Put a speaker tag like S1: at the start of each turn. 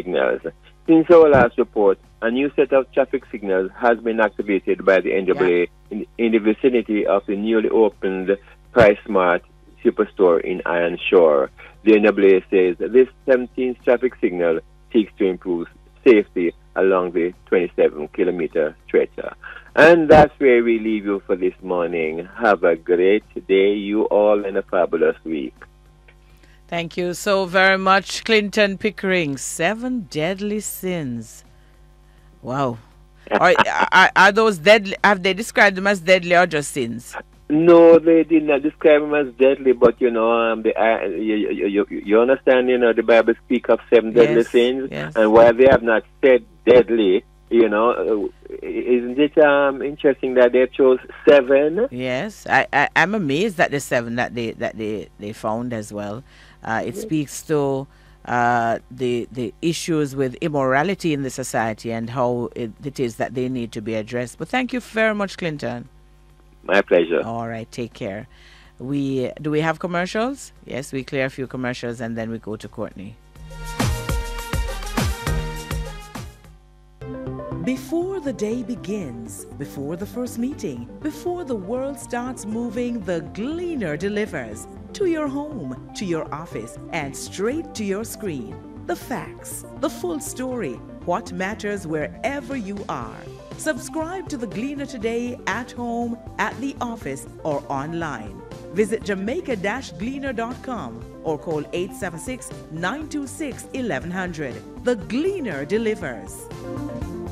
S1: signals. Since our last report, a new set of traffic signals has been activated by the NAA in the vicinity of the newly opened PriceSmart Superstore in Iron Shore. The NAA says this 17th traffic signal seeks to improve safety along the 27-kilometer stretch. And that's where we leave you for this morning. Have a great day, you all, and a fabulous week.
S2: Thank you so very much, Clinton Pickering. 7 deadly sins. Wow. Are those deadly? Have they described them as deadly or just sins?
S1: No, they did not describe them as deadly, but you understand, the Bible speaks of 7 deadly sins, and while they have not said deadly, isn't it interesting that they chose 7?
S2: Yes, I'm amazed at the 7 that they found as well. It speaks to the issues with immorality in the society and how it is that they need to be addressed. But thank you very much, Clinton.
S1: My pleasure.
S2: All right, take care. Do we have commercials? Yes, we clear a few commercials and then we go to Courtney.
S3: Before the day begins, before the first meeting, before the world starts moving, the Gleaner delivers to your home, to your office, and straight to your screen. The facts, the full story, what matters wherever you are. Subscribe to the Gleaner today at home, at the office, or online. Visit jamaica-gleaner.com or call 876-926-1100. The Gleaner delivers.